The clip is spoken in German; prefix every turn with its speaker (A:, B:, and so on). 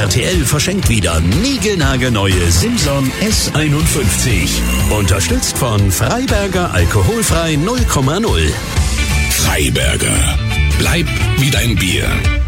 A: RTL verschenkt wieder niegelnagelneue Simson S51. Unterstützt von Freiberger alkoholfrei 0,0.
B: Freiberger. Bleib wie dein Bier.